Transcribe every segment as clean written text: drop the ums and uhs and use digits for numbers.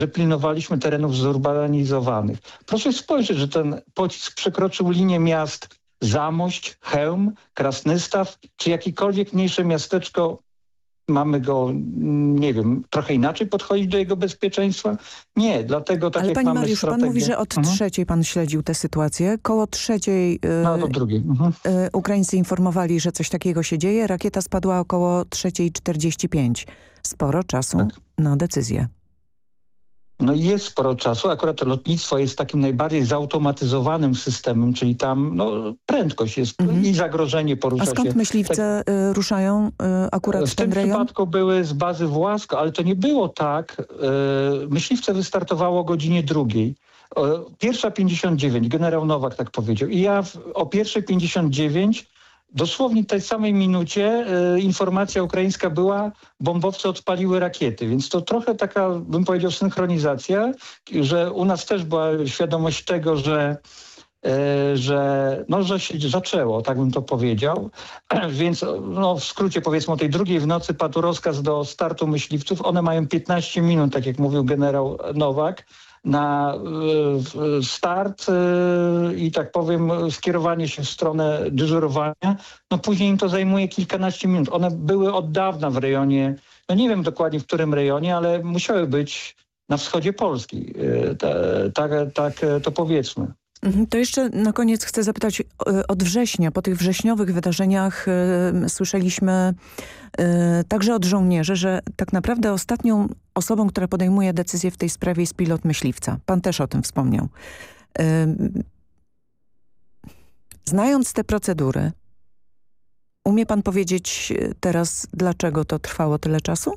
że pilnowaliśmy terenów zurbanizowanych. Proszę spojrzeć, że ten pocisk przekroczył linię miast Zamość, Chełm, Krasnystaw, czy jakiekolwiek mniejsze miasteczko. Mamy go, nie wiem, trochę inaczej podchodzić do jego bezpieczeństwa? Nie, dlatego tak Ale jak panie mamy Mariuszu, strategię... pan mówi, że od trzeciej pan śledził tę sytuację. Koło trzeciej No, do drugiej. Ukraińcy informowali, że coś takiego się dzieje. Rakieta spadła około 3:45. Sporo czasu na decyzję. No i jest sporo czasu. Akurat to lotnictwo jest takim najbardziej zautomatyzowanym systemem, czyli tam prędkość jest i zagrożenie porusza się. A skąd myśliwce ruszają akurat w ten rejon? W tym przypadku były z bazy Własko, ale to nie było tak. Myśliwce wystartowało o godzinie 2:00. 1:59, generał Nowak tak powiedział. I ja o 1:59 dosłownie w tej samej minucie informacja ukraińska była, bombowce odpaliły rakiety, więc to trochę taka, bym powiedział, synchronizacja, że u nas też była świadomość tego, że się zaczęło, tak bym to powiedział. Więc w skrócie powiedzmy o tej 2:00 w nocy padł rozkaz do startu myśliwców. One mają 15 minut, tak jak mówił generał Nowak, na start i tak powiem skierowanie się w stronę dyżurowania. Później im to zajmuje kilkanaście minut. One były od dawna w rejonie, nie wiem dokładnie w którym rejonie, ale musiały być na wschodzie Polski. Tak to powiedzmy. To jeszcze na koniec chcę zapytać od września. Po tych wrześniowych wydarzeniach słyszeliśmy także od żołnierzy, że tak naprawdę ostatnią osobą, która podejmuje decyzję w tej sprawie jest pilot myśliwca. Pan też o tym wspomniał. Znając te procedury, umie pan powiedzieć dlaczego to trwało tyle czasu?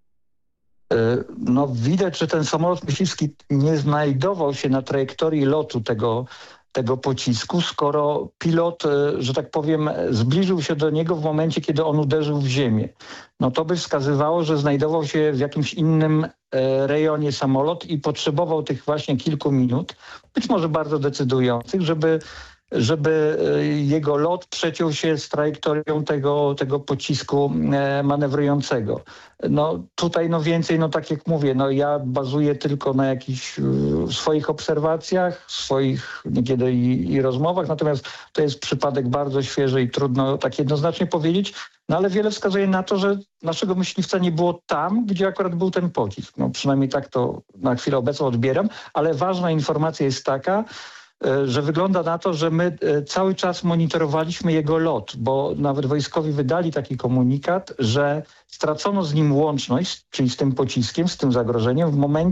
Widać, że ten samolot myśliwski nie znajdował się na trajektorii lotu tego pocisku, skoro pilot, że tak powiem, zbliżył się do niego w momencie, kiedy on uderzył w ziemię. To by wskazywało, że znajdował się w jakimś innym rejonie samolot i potrzebował tych właśnie kilku minut, być może bardzo decydujących, żeby jego lot przeciął się z trajektorią tego pocisku manewrującego. Tutaj więcej, tak jak mówię, ja bazuję tylko na jakichś swoich obserwacjach, swoich niekiedy i rozmowach, natomiast to jest przypadek bardzo świeży i trudno tak jednoznacznie powiedzieć, ale wiele wskazuje na to, że naszego myśliwca nie było tam, gdzie akurat był ten pocisk. Przynajmniej tak to na chwilę obecną odbieram, ale ważna informacja jest taka, że wygląda na to, że my cały czas monitorowaliśmy jego lot, bo nawet wojskowi wydali taki komunikat, że stracono z nim łączność, czyli z tym pociskiem, z tym zagrożeniem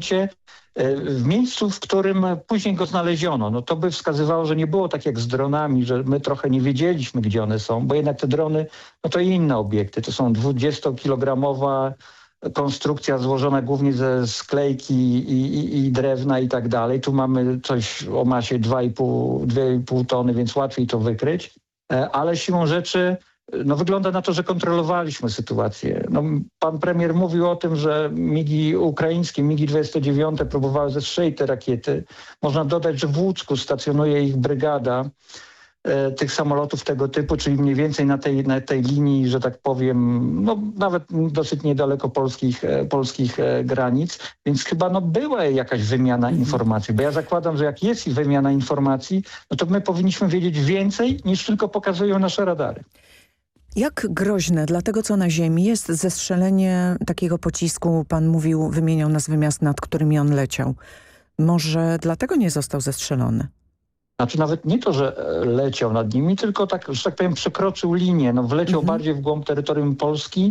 w miejscu, w którym później go znaleziono. To by wskazywało, że nie było tak jak z dronami, że my trochę nie wiedzieliśmy, gdzie one są, bo jednak te drony, to inne obiekty. To są 20-kilogramowa konstrukcja złożona głównie ze sklejki i drewna i tak dalej. Tu mamy coś o masie 2,5 tony, więc łatwiej to wykryć. Ale siłą rzeczy wygląda na to, że kontrolowaliśmy sytuację. Pan premier mówił o tym, że migi ukraińskie, MiG-29 próbowały zestrzelić te rakiety. Można dodać, że w Łucku stacjonuje ich brygada tych samolotów tego typu, czyli mniej więcej na tej linii, że tak powiem, nawet dosyć niedaleko polskich granic, więc chyba była jakaś wymiana informacji, bo ja zakładam, że jak jest wymiana informacji, to my powinniśmy wiedzieć więcej niż tylko pokazują nasze radary. Jak groźne dla tego, co na ziemi, jest zestrzelenie takiego pocisku? Pan wymieniał nazwy miast, nad którymi on leciał. Może dlatego nie został zestrzelony? Nawet nie to, że leciał nad nimi, tylko tak, że tak powiem, przekroczył linię. Wleciał bardziej w głąb terytorium Polski,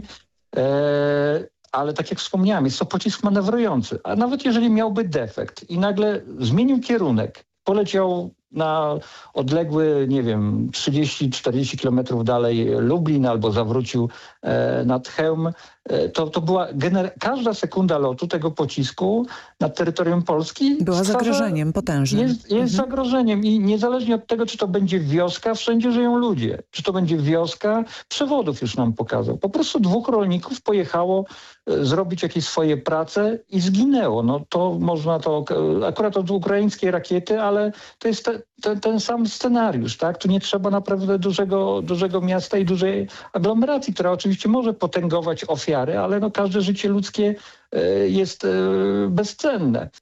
ale tak jak wspomniałem, jest to pocisk manewrujący. A nawet jeżeli miałby defekt i nagle zmienił kierunek, poleciał na odległy, 30-40 kilometrów dalej Lublin albo zawrócił nad Chełm, to była każda sekunda lotu tego pocisku nad terytorium Polski była zagrożeniem potężnym. Jest zagrożeniem i niezależnie od tego, czy to będzie wioska, wszędzie żyją ludzie. Czy to będzie wioska, przewodów już nam pokazał. Po prostu 2 rolników pojechało zrobić jakieś swoje prace i zginęło. To można akurat od ukraińskiej rakiety, ale to jest ten sam scenariusz, tak? Tu nie trzeba naprawdę dużego miasta i dużej aglomeracji, która oczywiście może potęgować ofiary, ale no każde życie ludzkie jest bezcenne.